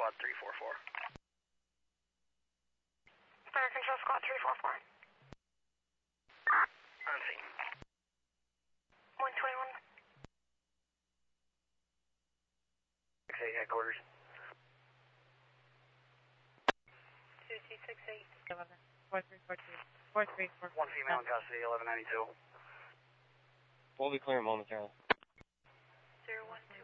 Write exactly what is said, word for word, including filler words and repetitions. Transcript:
Squad three four four. Fire Control Squad three four four. On scene. one twenty-one. six eight headquarters. two two six eight. eleven. four three four two. four three four four. One female in custody, eleven ninety-two. We'll be clearing momentarily. zero one two.